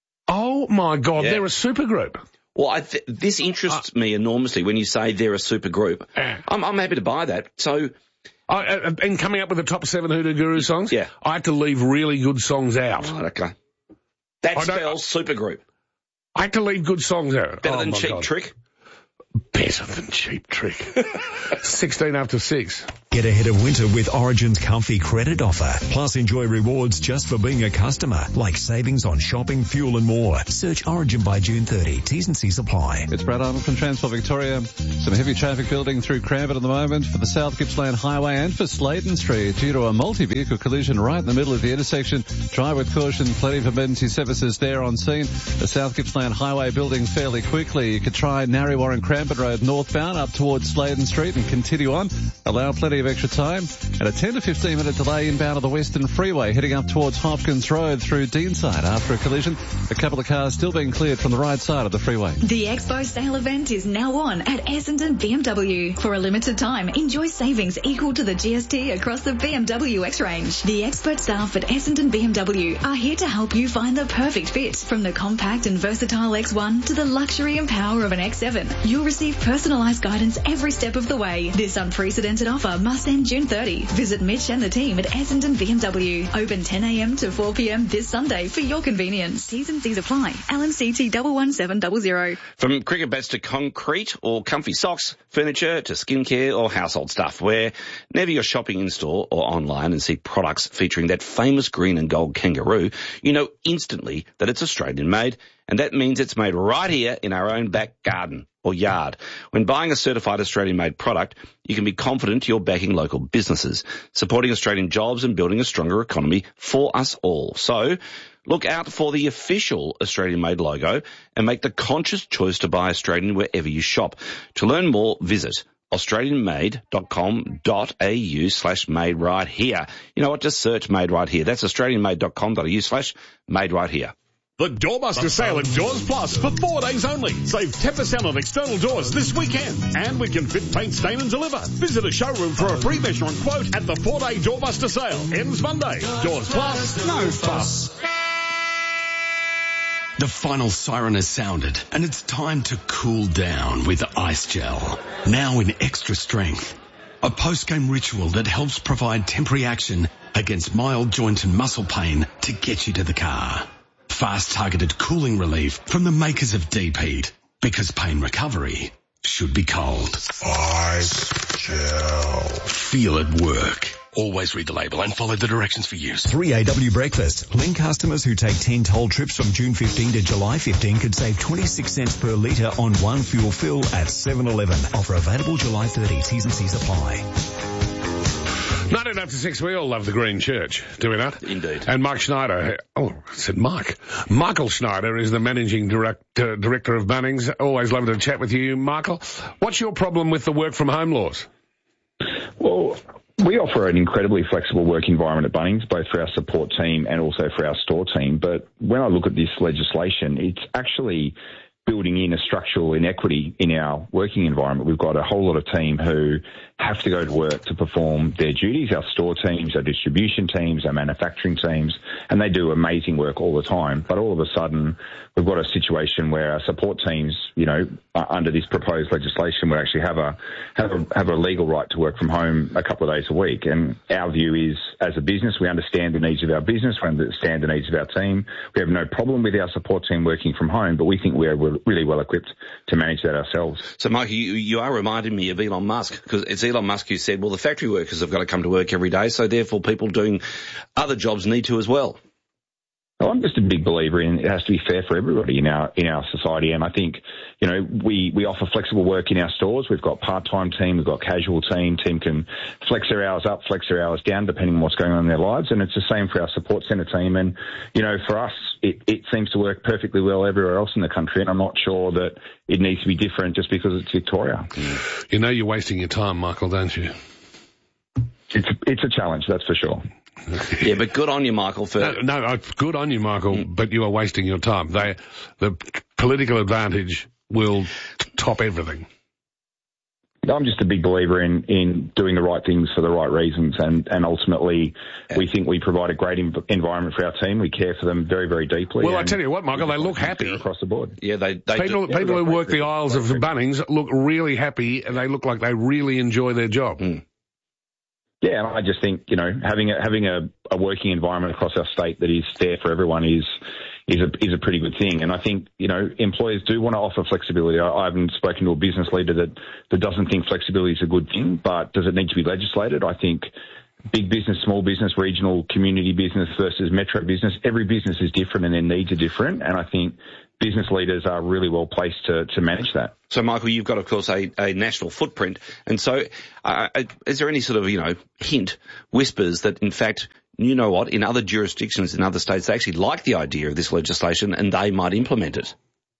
Oh, my God. Yeah. They're a supergroup. Well, I th- this interests uh, me enormously when you say they're a supergroup. Uh, I'm, I'm happy to buy that. So... I, uh, and coming up with the top seven Hoodoo Guru songs, yeah. I had to leave really good songs out. Right, okay. That spells supergroup. I had to leave good songs out. Better oh than Cheap God. Trick? Better than Cheap Trick. sixteen after six. Get ahead of winter with Origin's comfy credit offer. Plus enjoy rewards just for being a customer, like savings on shopping, fuel and more. Search Origin by June thirtieth. T's and C's apply. It's Brad Arnold from Transport Victoria. Some heavy traffic building through Cranbourne at the moment for the South Gippsland Highway and for Sladen Street due to a multi-vehicle collision right in the middle of the intersection. Drive with caution. Plenty of emergency services there on scene. The South Gippsland Highway building fairly quickly. You could try Narrewar and Cranbourne Road northbound up towards Sladen Street and continue on. Allow plenty of extra time. And a ten to fifteen minute delay inbound of the Western Freeway heading up towards Hopkins Road through Deanside after a collision. A couple of cars still being cleared from the right side of the freeway. The Expo sale event is now on at Essendon B M W. For a limited time, enjoy savings equal to the G S T across the B M W X range. The expert staff at Essendon B M W are here to help you find the perfect fit. From the compact and versatile X one to the luxury and power of an X seven, you'll receive personalised guidance every step of the way. This unprecedented offer must end June thirtieth. Visit Mitch and the team at Essendon B M W. Open ten a m to four p m this Sunday for your convenience. T's and C's apply. L M C T one one seven zero zero. From cricket bats to concrete or comfy socks, furniture to skincare or household stuff, whenever you're shopping in store or online and see products featuring that famous green and gold kangaroo, you know instantly that it's Australian made, and that means it's made right here in our own back garden or yard. When buying a certified Australian-made product, you can be confident you're backing local businesses, supporting Australian jobs and building a stronger economy for us all. So look out for the official Australian-made logo and make the conscious choice to buy Australian wherever you shop. To learn more, visit australianmade.com.au slash made right here. You know what? Just search made right here. That's australianmade.com.au slash made right here. The Doorbuster sale at Doors Plus for four days only. Save ten percent on external doors this weekend. And we can fit, paint, stain and deliver. Visit a showroom for a free measure and quote at the four-day Doorbuster sale. Ends Monday. Doors Plus, no fuss. The final siren has sounded and it's time to cool down with Ice Gel. Now in extra strength. A post-game ritual that helps provide temporary action against mild joint and muscle pain to get you to the car. Fast targeted cooling relief from the makers of Deep Heat, because pain recovery should be cold. Ice Gel. Feel it work. Always read the label and follow the directions for use. three A W Breakfast. Link customers who take ten toll trips from June fifteenth to July fifteenth could save twenty-six cents per litre on one fuel fill at seven eleven. Offer available July thirtieth. T's and C's apply. nineteen after six, we all love the Green Church, do we not? Indeed. And Mike Schneider, oh, I said Mike. Michael Schneider is the managing director, director of Bunnings. Always love to chat with you, Michael. What's your problem with the work from home laws? Well, we offer an incredibly flexible work environment at Bunnings, both for our support team and also for our store team. But when I look at this legislation, it's actually building in a structural inequity in our working environment. We've got a whole lot of team who have to go to work to perform their duties, our store teams, our distribution teams, our manufacturing teams, and they do amazing work all the time. But all of a sudden, we've got a situation where our support teams, you know, under this proposed legislation would actually have a, have a, have a legal right to work from home a couple of days a week. And our view is, as a business, we understand the needs of our business, we understand the needs of our team. We have no problem with our support team working from home, but we think we're really well equipped to manage that ourselves. So, Mike, you, you are reminding me of Elon Musk, because it's Elon Musk who said, well, the factory workers have got to come to work every day, so therefore people doing other jobs need to as well. Well, I'm just a big believer in it has to be fair for everybody in our in our society, and I think, you know, we, we offer flexible work in our stores. We've got part-time team, we've got casual team. Team can flex their hours up, flex their hours down, depending on what's going on in their lives, and it's the same for our support centre team. And, you know, for us, it, it seems to work perfectly well everywhere else in the country, and I'm not sure that it needs to be different just because it's Victoria. You know you're wasting your time, Michael, don't you? It's it's a challenge, that's for sure. Yeah, but good on you, Michael. For no, no, good on you, Michael. Mm. But you are wasting your time. They, the political advantage will top everything. I'm just a big believer in, in doing the right things for the right reasons, and, and ultimately yeah. we think we provide a great env- environment for our team. We care for them very, very deeply. Well, I tell you what, Michael, they look happy across the board. Yeah, they, they people, do. people yeah, who work the aisles of Bunnings look really happy, and they look like they really enjoy their job. Mm. Yeah, and I just think, you know, having a, having a, a working environment across our state that is fair for everyone is is a is a pretty good thing. And I think, you know, employers do want to offer flexibility. I, I haven't spoken to a business leader that, that doesn't think flexibility is a good thing, but does it need to be legislated? I think big business, small business, regional, community business versus metro business, every business is different and their needs are different. And I think business leaders are really well placed to, to manage that. So, Michael, you've got, of course, a, a national footprint. And so uh, is there any sort of, you know, hint, whispers that, in fact, you know what, in other jurisdictions, in other states, they actually like the idea of this legislation and they might implement it?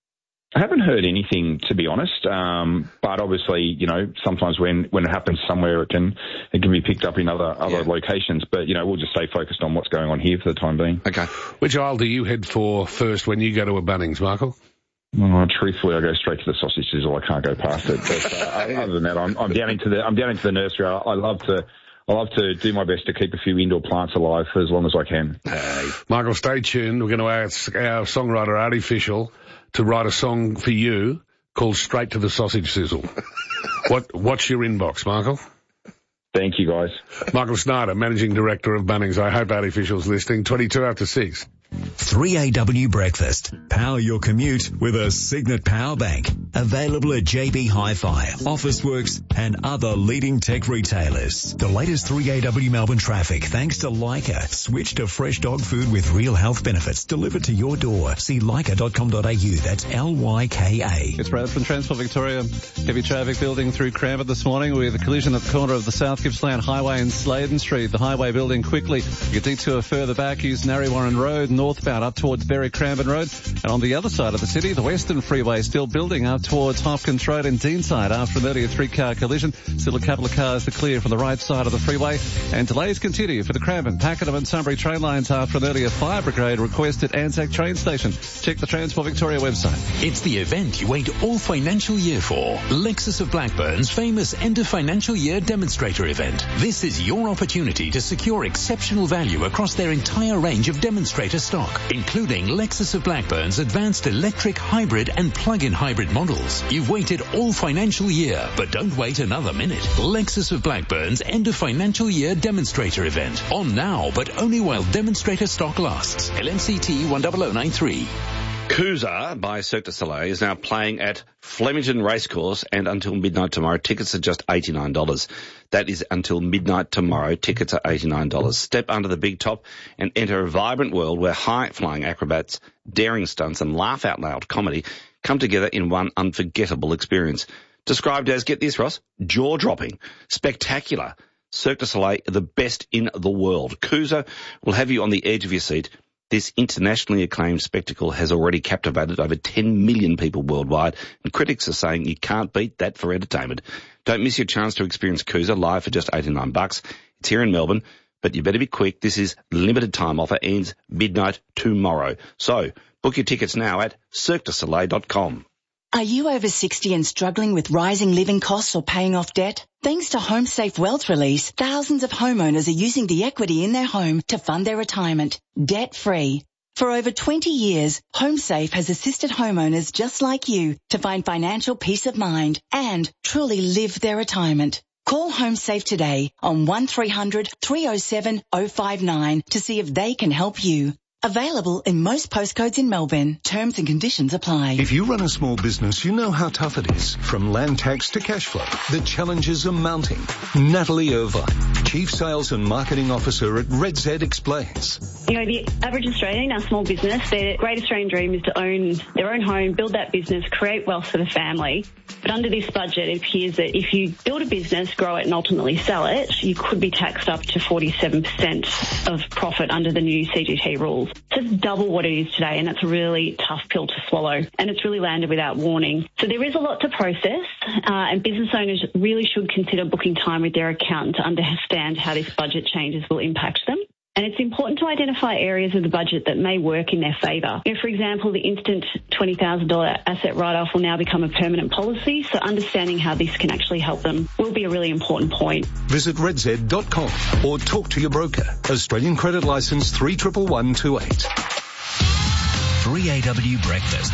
I haven't heard anything, to be honest. Um, but obviously, you know, sometimes when, when it happens somewhere, it can it can be picked up in other other yeah. locations. But, you know, we'll just stay focused on what's going on here for the time being. Okay. Which aisle do you head for first when you go to a Bunnings, Michael? Oh, truthfully, I go straight to the sausage sizzle. I can't go past it. But uh, other than that, I'm, I'm down into the I'm down into the nursery. I, I love to. I love to do my best to keep a few indoor plants alive for as long as I can. Hey. Michael, stay tuned. We're going to ask our songwriter, Artificial, to write a song for you called Straight to the Sausage Sizzle. what, what's your inbox, Michael? Thank you, guys. Michael Snyder, Managing Director of Bunnings. I hope Artificial's listening. twenty-two after six. three A W Breakfast. Power your commute with a Signet Power Bank. Available at J B Hi-Fi, Officeworks and other leading tech retailers. The latest three A W Melbourne traffic thanks to Leica. Switch to fresh dog food with real health benefits delivered to your door. See leica dot com dot a u. That's L Y K A. It's Brad from Transport Victoria. Heavy traffic building through Cranbourne this morning with a collision at the corner of the South Gippsland Highway and Sladen Street. The highway building quickly. You can detour further back, use Narrewarren Road northbound up towards Berry Cranbourne Road. And on the other side of the city, the Western Freeway is still building up towards Hopkins Road and Deanside after an earlier three-car collision. Still a couple of cars to clear from the right side of the freeway. And delays continue for the Cranbourne, Pakenham and Sunbury train lines after an earlier fire brigade request at Anzac train station. Check the Transport Victoria website. It's the event you wait all financial year for. Lexus of Blackburn's famous end of financial year demonstrator event. This is your opportunity to secure exceptional value across their entire range of demonstrator stock, including Lexus of Blackburn's advanced electric, hybrid and plug-in hybrid models. You've waited all financial year, but don't wait another minute. Lexus of Blackburn's end of financial year demonstrator event. On now, but only while demonstrator stock lasts. L M C T one zero zero nine three. Cruiser by Cirque du Soleil is now playing at Flemington Racecourse, and until midnight tomorrow, tickets are just eighty-nine dollars. That is until midnight tomorrow, tickets are eighty-nine dollars. Step under the big top and enter a vibrant world where high-flying acrobats, daring stunts and laugh-out-loud comedy come together in one unforgettable experience. Described as, get this, Ross, jaw-dropping, spectacular. Cirque du Soleil, the best in the world. Cruiser will have you on the edge of your seat. This internationally acclaimed spectacle has already captivated over ten million people worldwide, and critics are saying you can't beat that for entertainment. Don't miss your chance to experience Cruiser live for just eighty-nine bucks. It's here in Melbourne, but you better be quick. This is limited time offer, ends midnight tomorrow. So book your tickets now at cirque du soleil dot com. Are you over sixty and struggling with rising living costs or paying off debt? Thanks to HomeSafe Wealth Release, thousands of homeowners are using the equity in their home to fund their retirement, debt-free. For over twenty years, HomeSafe has assisted homeowners just like you to find financial peace of mind and truly live their retirement. Call HomeSafe today on one three hundred three oh seven oh five nine to see if they can help you. Available in most postcodes in Melbourne. Terms and conditions apply. If you run a small business, you know how tough it is. From land tax to cash flow, the challenges are mounting. Natalie Irvine, Chief Sales and Marketing Officer at Red Z, explains. You know, the average Australian, our small business, their great Australian dream is to own their own home, build that business, create wealth for the family. But under this budget, it appears that if you build a business, grow it and ultimately sell it, you could be taxed up to forty-seven percent of profit under the new C G T rules. So it's double what it is today, and it's a really tough pill to swallow, and it's really landed without warning. So there is a lot to process, uh, and business owners really should consider booking time with their accountant to understand how this budget changes will impact them. And it's important to identify areas of the budget that may work in their favour. You know, for example, the instant twenty thousand dollars asset write-off will now become a permanent policy, so understanding how this can actually help them will be a really important point. Visit red z dot com or talk to your broker. Australian Credit Licence three one one one two eight. three A W Breakfast.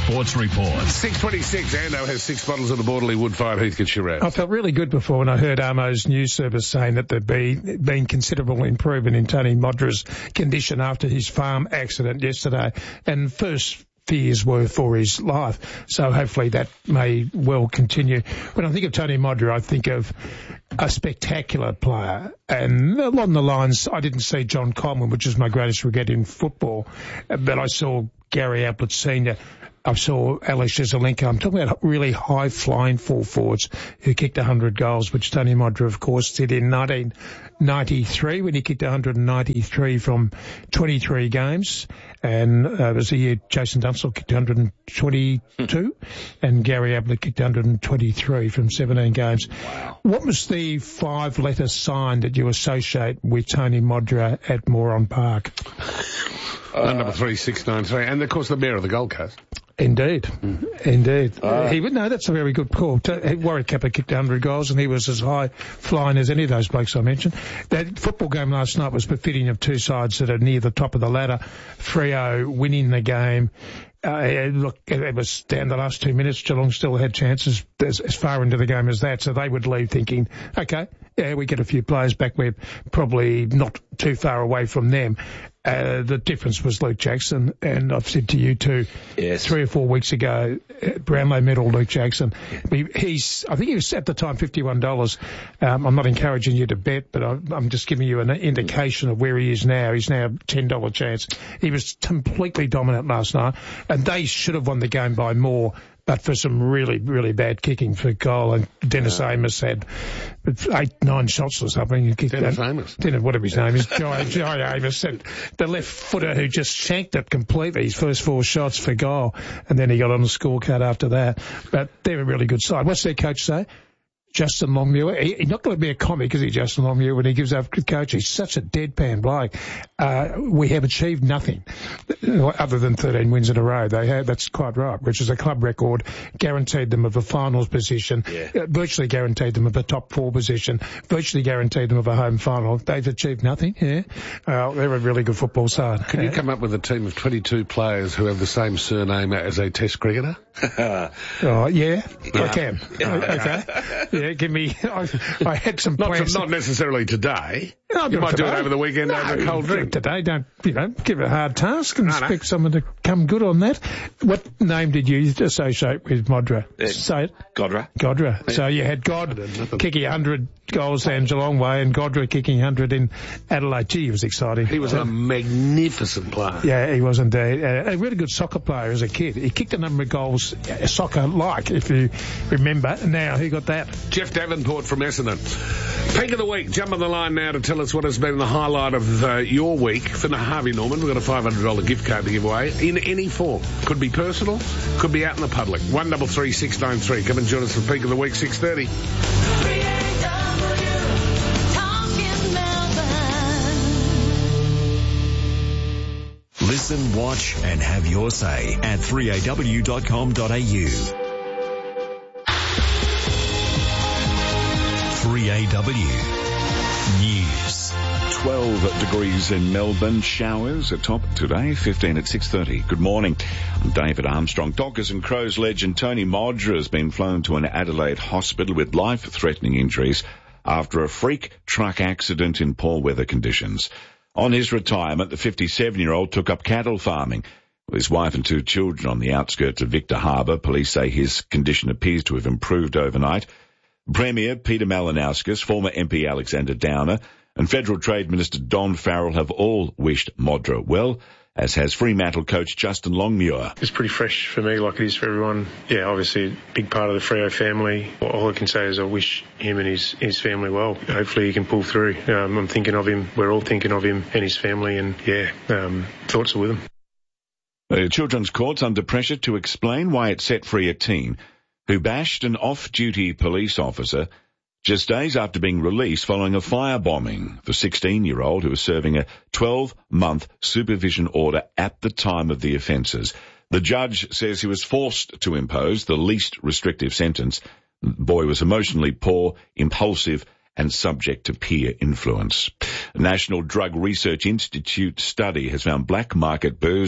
Sports Report. six twenty-six, Ando has six bottles of the Borderley wood-fired Heathcote Shiraz. I felt really good before when I heard Armo's news service saying that there'd be, been considerable improvement in Tony Modra's condition after his farm accident yesterday. And first fears were for his life. So hopefully that may well continue. When I think of Tony Modra, I think of a spectacular player. And along the lines, I didn't see John Coleman, which is my greatest regret in football, but I saw Gary Ablett Senior I saw Alex Jezelenko. I'm talking about really high-flying full forwards who kicked one hundred goals, which Tony Modra, of course, did in nineteen ninety-three when he kicked one hundred ninety-three from twenty-three games. And uh, it was the year Jason Dunstall kicked one hundred twenty-two and Gary Ablett kicked one hundred twenty-three from seventeen games. Wow. What was the five-letter sign that you associate with Tony Modra at Moron Park? Uh, number three six nine three, and of course the mayor of the Gold Coast. Indeed, mm. indeed. Uh, he would know. That's a very good call. Warwick Kappa kicked one hundred goals, and he was as high flying as any of those blokes I mentioned. That football game last night was befitting of two sides that are near the top of the ladder. Freo winning the game. Uh, look, it was down the last two minutes. Geelong still had chances as, as far into the game as that, so they would leave thinking, okay, yeah, we get a few players back. We're probably not too far away from them. Uh, the difference was Luke Jackson, and I've said to you too, yes. three or four weeks ago, uh, Brownlow medal Luke Jackson. He, he's, I think he was at the time fifty-one dollars. Um, I'm not encouraging you to bet, but I, I'm just giving you an indication of where he is now. He's now a ten dollar chance. He was completely dominant last night, and they should have won the game by more, but for some really, really bad kicking for goal. And Dennis yeah. Amos had eight, nine shots or something. He kicked Dennis that. Amos? Dennis, whatever his name is. Jai, Jai Amos had the left footer who just shanked it completely, his first four shots for goal. And then he got on the scorecard after that. But they're a really good side. What's their coach say? Justin Longmuir. He, he's not going to be a comic, is he, Justin Longmuir, when he gives up coach? He's such a deadpan bloke. Uh, we have achieved nothing other than thirteen wins in a row. They have, that's quite right, which is a club record, guaranteed them of a finals position, yeah. uh, virtually guaranteed them of a top four position, virtually guaranteed them of a home final. They've achieved nothing, yeah. Uh, they're a really good football side. Can you come up with a team of twenty-two players who have the same surname as a test cricketer? oh, yeah, I can. Okay. Yeah, give me, I, I had some not, plans. To, not necessarily today. No, you might today. do it over the weekend no, over a cold drink. Today, don't, you know, give it a hard task and no, expect no. someone to come good on that. What name did you associate with Modra? Uh, Say it. Godra. Godra. Yeah. So you had God kicking one hundred goals down Geelong way and Godra kicking one hundred in Adelaide. Gee, he was exciting. He was a magnificent player. Yeah, he was indeed. Uh, a really good soccer player as a kid. He kicked a number of goals, uh, soccer-like, if you remember. Now, he got that. Jeff Davenport from Essendon. Peak of the week. Jump on the line now to tell us what has been the highlight of uh, your week. For the Harvey Norman, we've got a five hundred dollars gift card to give away in any form. Could be personal, could be out in the public. one double three six nine three. Come and join us for Peak of the Week, six thirty. Listen, watch and have your say at three a w dot com dot a u. three A W News. twelve degrees in Melbourne. Showers atop today, fifteen at six thirty. Good morning. I'm David Armstrong. Dockers and Crows legend Tony Modra has been flown to an Adelaide hospital with life-threatening injuries after a freak truck accident in poor weather conditions. On his retirement, the fifty-seven-year-old took up cattle farming. With his wife and two children on the outskirts of Victor Harbour, police say his condition appears to have improved overnight. Premier Peter Malinauskas, former M P Alexander Downer, and Federal Trade Minister Don Farrell have all wished Modra well, as has Fremantle coach Justin Longmuir. It's pretty fresh for me like it is for everyone. Yeah, obviously a big part of the Freo family. All I can say is I wish him and his, his family well. Hopefully he can pull through. Um, I'm thinking of him. We're all thinking of him and his family, and yeah, um, thoughts are with him. The Children's Court's under pressure to explain why it set free a teen who bashed an off-duty police officer just days after being released following a firebombing. The sixteen-year-old who was serving a twelve-month supervision order at the time of the offences. The judge says he was forced to impose the least restrictive sentence. The boy was emotionally poor, impulsive, and subject to peer influence. The National Drug Research Institute study has found black market booze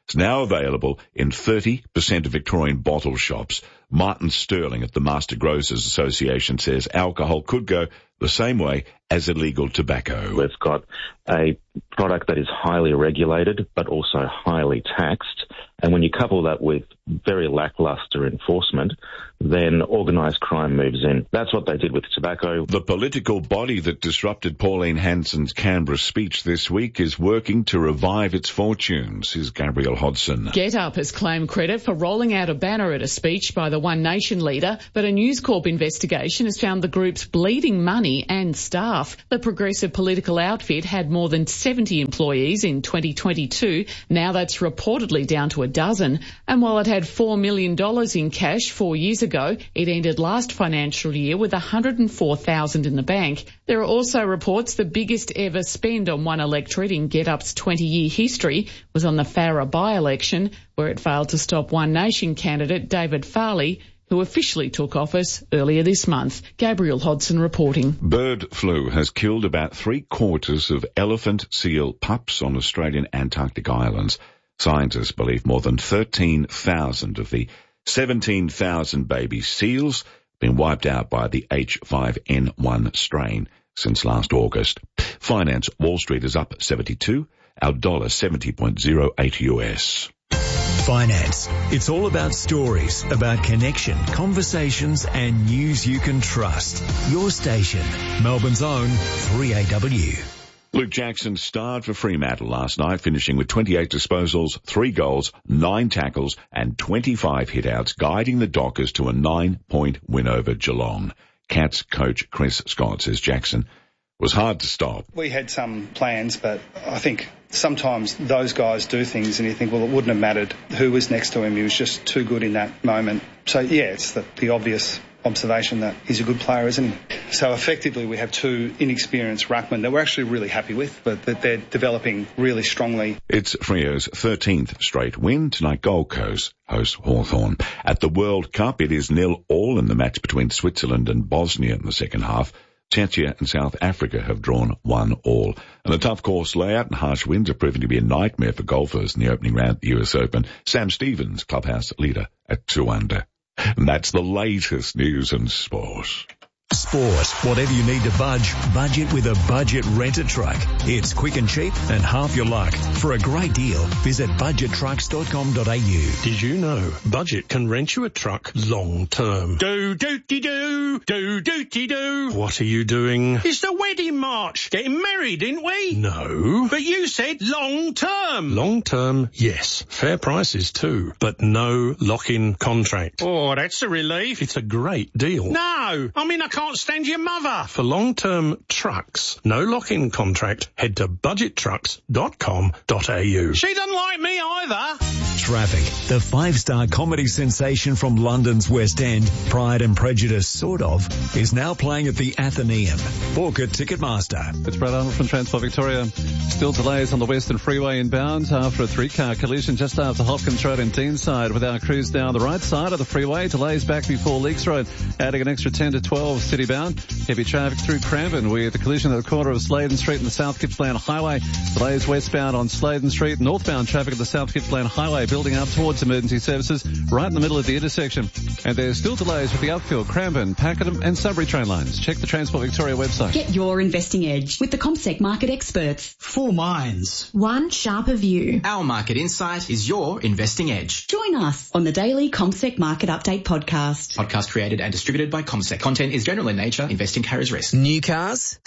It's now available in thirty percent of Victorian bottle shops. Martin Sterling at the Master Grocers Association says alcohol could go the same way as illegal tobacco. We've got a product that is highly regulated but also highly taxed. And when you couple that with very lackluster enforcement, then organised crime moves in. That's what they did with tobacco. The political body that disrupted Pauline Hanson's Canberra speech this week is working to revive its fortunes. Here's Gabrielle Hodson. Get Up has claimed credit for rolling out a banner at a speech by the One Nation leader, but a News Corp investigation has found the group's bleeding money and staff. The progressive political outfit had more than seventy employees in twenty twenty-two. Now that's reportedly down to a dozen. And while it had four million dollars in cash four years ago, it ended last financial year with one hundred four thousand dollars in the bank. There are also reports the biggest ever spend on one electorate in Get Up's twenty-year history was on the Farrer by-election, where it failed to stop One Nation candidate David Farley, who officially took office earlier this month. Gabrielle Hodson reporting. Bird flu has killed about three quarters of elephant seal pups on Australian Antarctic islands. Scientists believe more than thirteen thousand of the seventeen thousand baby seals have been wiped out by the H five N one strain since last August. Finance Wall Street is up seventy-two, our dollar seventy point oh eight U S. Finance. It's all about stories, about connection, conversations and news you can trust. Your station, Melbourne's own three A W. Luke Jackson starred for Fremantle last night, finishing with twenty-eight disposals, three goals, nine tackles and twenty-five hitouts, guiding the Dockers to a nine-point win over Geelong. Cats coach Chris Scott says Jackson was hard to stop. We had some plans, but I think sometimes those guys do things and you think, well, it wouldn't have mattered who was next to him. He was just too good in that moment. So, yeah, it's the, the obvious observation that he's a good player, isn't he? So effectively we have two inexperienced ruckmen that we're actually really happy with, but that they're developing really strongly. It's Freo's thirteenth straight win. Tonight Gold Coast hosts Hawthorn. At the World Cup, it is nil all in the match between Switzerland and Bosnia in the second half. Czechia and South Africa have drawn one all. And a tough course layout and harsh winds are proving to be a nightmare for golfers in the opening round of the U S Open. Sam Stevens, clubhouse leader at two under. And that's the latest news and sport. Sport. Whatever you need to budge, budget with a Budget Rent-A-Truck. It's quick and cheap and half your luck. For a great deal, visit budget trucks dot com dot a u. Did you know Budget can rent you a truck long term? Do dooty doo, do dooty doo. What are you doing? It's the wedding march. Getting married, didn't we? No. But you said long term. Long term, yes. Fair prices too, but no lock-in contract. Oh, that's a relief. It's a great deal. No, I mean I can't stand your mother. For long-term trucks, no lock-in contract, head to budget trucks dot com dot a u. She doesn't like me either. Traffic. The five-star comedy sensation from London's West End, Pride and Prejudice, sort of, is now playing at the Athenaeum. Book at Ticketmaster. It's Brad Arnold from Transport Victoria. Still delays on the Western Freeway inbound after a three-car collision just after Hopkins Road in Deanside with our crews down the right side of the freeway. Delays back before Leaks Road, adding an extra ten to twelve city-bound. Heavy traffic through Cranbourne with the collision at the corner of Sladen Street and the South Gippsland Highway. Delays westbound on Sladen Street. Northbound traffic at the South Gippsland Highway building up towards emergency services right in the middle of the intersection. And there's still delays with the Upfield, Cranbourne, Pakenham and Sudbury train lines. Check the Transport Victoria website. Get your investing edge with the CommSec market experts. Four minds. One sharper view. Our market insight is your investing edge. Join us on the daily CommSec Market Update podcast. Podcast created and distributed by CommSec. Content is general in nature. Investing carries risk. New cars,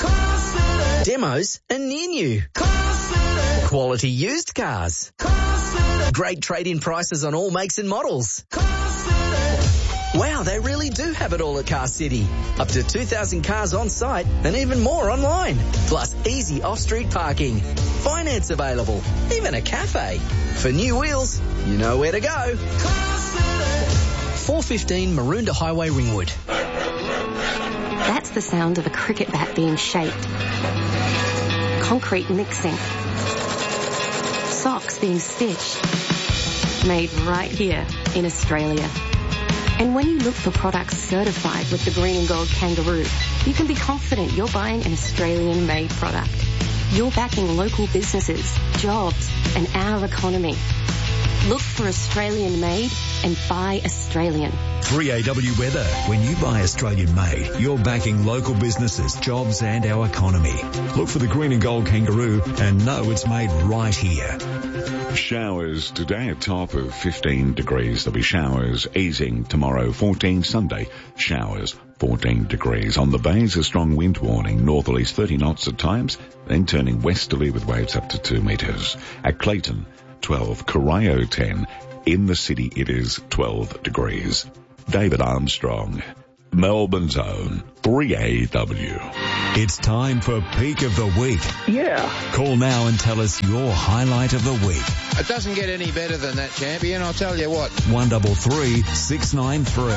demos and near new. Quality used cars. Great trade-in prices on all makes and models. Wow, they really do have it all at Car City. Up to two thousand cars on site and even more online. Plus easy off-street parking. Finance available. Even a cafe. For new wheels, you know where to go. four fifteen Maroondah Highway, Ringwood. That's the sound of a cricket bat being shaped. Concrete mixing. Socks being stitched. Made right here in Australia. And when you look for products certified with the green and gold kangaroo, you can be confident you're buying an Australian-made product. You're backing local businesses, jobs, and our economy. Look for Australian made and buy Australian. three A W Weather. When you buy Australian made, you're backing local businesses, jobs and our economy. Look for the green and gold kangaroo and know it's made right here. Showers today, a top of fifteen degrees. There'll be showers easing tomorrow, fourteen Sunday. Showers, fourteen degrees. On the bays, a strong wind warning, northerlies thirty knots at times, then turning westerly with waves up to two metres. At Clayton, twelve. Corio, ten. In the city, it is twelve degrees. David Armstrong, Melbourne's own three A W. It's time for Peak of the Week. Yeah. Call now and tell us your highlight of the week. It doesn't get any better than that, champion, I'll tell you what. one double three six nine three.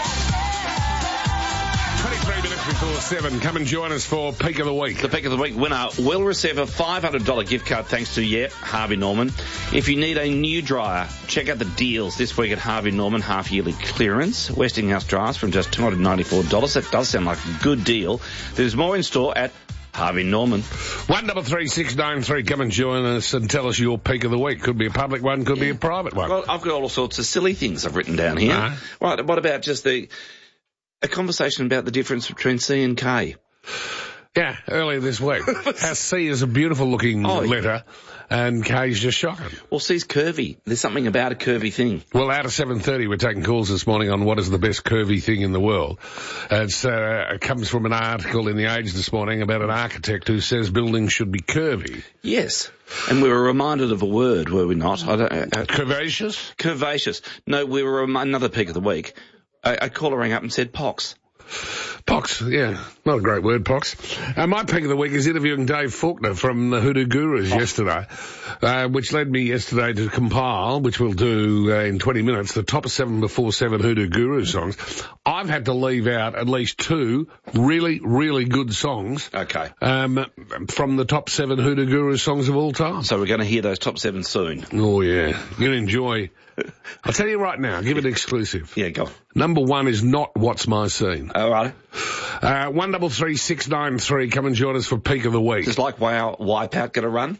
twenty-three minutes before seven. Come and join us for Peak of the Week. The Peak of the Week winner will receive a five hundred dollars gift card thanks to, yeah, Harvey Norman. If you need a new dryer, check out the deals this week at Harvey Norman half-yearly clearance. Westinghouse dryers from just two hundred ninety-four dollars. That does sound like a good deal. There's more in store at Harvey Norman. one double three six nine three. Come and join us and tell us your Peak of the Week. Could be a public one, could yeah. be a private one. Well, I've got all sorts of silly things I've written down here. Uh-huh. Right, what about just the... a conversation about the difference between C and K. Yeah, earlier this week. How C is a beautiful looking oh, letter and K is just shocking. Well, C's curvy. There's something about a curvy thing. Well, out of seven thirty, we're taking calls this morning on what is the best curvy thing in the world. It's, uh, it comes from an article in The Age this morning about an architect who says buildings should be curvy. Yes. And we were reminded of a word, were we not? I don't, uh, curvaceous? Curvaceous. No, we were rem- another Peak of the Week. A caller rang up and said pox. Pox, yeah. Not a great word, pox. Uh, my Peak of the Week is interviewing Dave Faulkner from the Hoodoo Gurus oh. yesterday, uh, which led me yesterday to compile, which we'll do uh, in twenty minutes, the top seven before seven Hoodoo Guru songs. I've had to leave out at least two really, really good songs. Okay. Um, from the top seven Hoodoo Guru songs of all time. So we're going to hear those top seven soon. Oh, yeah. You're going to enjoy... I'll tell you right now, give it exclusive. Yeah, go on. Number one is not What's My Scene. All right. Uh, one double three six nine three. Come and join us for Peak of the Week. Is like wow, Wipeout going to run?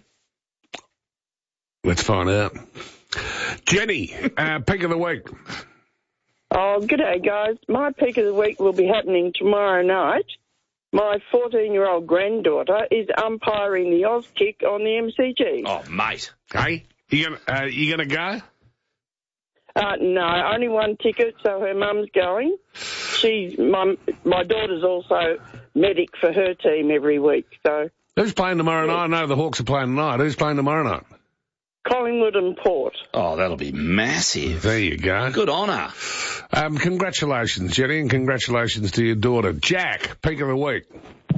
Let's find out. Jenny, uh, Peak of the Week. Oh, g'day, guys. My Peak of the Week will be happening tomorrow night. My fourteen-year-old granddaughter is umpiring the Oz kick on the M C G. Oh, mate. Hey, you gonna, uh, you gonna go? Uh, no, only one ticket, so her mum's going. She's, my, my daughter's also medic for her team every week, so. Who's playing tomorrow yeah. night? I know the Hawks are playing tonight. Who's playing tomorrow night? Collingwood and Port. Oh, that'll be massive. There you go. Good honour. Um, congratulations, Jenny, and congratulations to your daughter. Jack, Peak of the Week.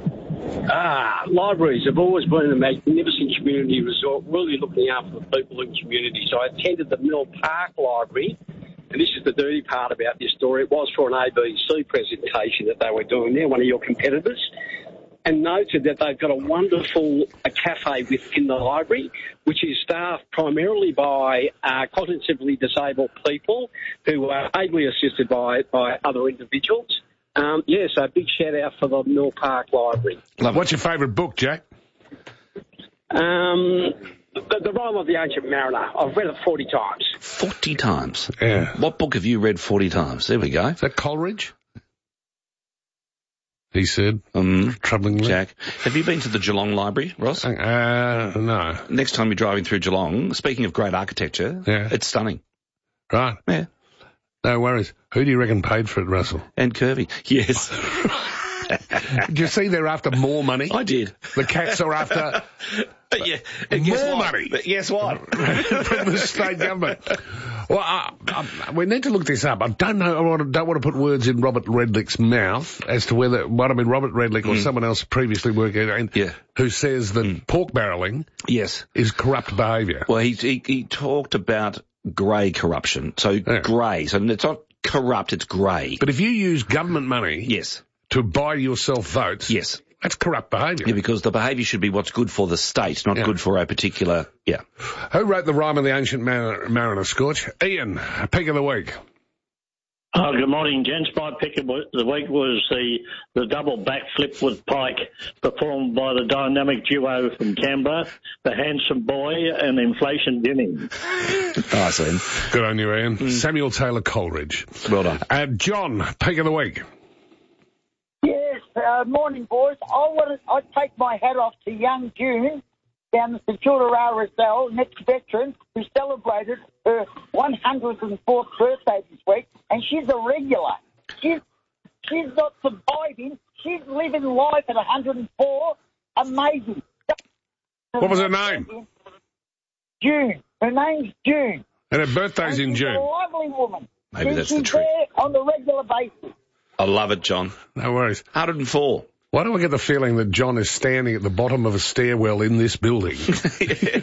Ah, libraries have always been a magnificent community resort, really looking after the people in communities. I attended the Mill Park Library, and this is the dirty part about this story. It was for an A B C presentation that they were doing there, one of your competitors, and noted that they've got a wonderful a cafe within the library, which is staffed primarily by uh, cognitively disabled people who are ably assisted by, by other individuals. Um, yeah, so a big shout-out for the Mill Park Library. Love What's your favourite book, Jack? Um, the, the Rime of the Ancient Mariner. I've read it forty times. forty times? Yeah. What book have you read forty times? There we go. Is that Coleridge? He said, um, troublingly. Jack, have you been to the Geelong Library, Ross? Uh, no. Next time you're driving through Geelong, speaking of great architecture, yeah. it's stunning. Right. Yeah. No worries. Who do you reckon paid for it, Russell? And Kirby. Yes. Did you see they're after more money? I did. The cats are after but yeah, more money. But guess what? From the state government. Well, I, I, we need to look this up. I don't know. I don't want to put words in Robert Redlick's mouth as to whether, what I mean, Robert Redlick or mm. someone else previously working in, yeah. who says that mm. pork barrelling yes. is corrupt behaviour. Well, he, he, he talked about grey corruption. So yeah. grey. So it's not corrupt, it's grey. But if you use government money yes. to buy yourself votes, yes. that's corrupt behaviour. Yeah, because the behaviour should be what's good for the state, not yeah. good for a particular, yeah. Who wrote the Rime of the Ancient Mariner, Mariner Scorch? Ian, Peak of the Week. Oh, good morning, gents. My pick of the week was the, the double backflip with Pike, performed by the dynamic duo from Canberra, the Handsome Boy and Inflation Jimmy. Nice, Ian. Good on you, Ian. Mm. Samuel Taylor Coleridge. Well done. Uh, John, pick of the week. Yes, uh, morning, boys. I want to, I'd take my hat off to young June down the St Kilda Roselle, next veteran, who celebrated her one hundred fourth birthday this week, and she's a regular. She's she's not surviving. She's living life at one hundred four. Amazing. What was her name? June. Her name's June. And her birthday's and in she's June. A lovely woman. Maybe she's, that's she's the trick. There on the regular basis. I love it, John. No worries. one hundred four. Why do I get the feeling that John is standing at the bottom of a stairwell in this building?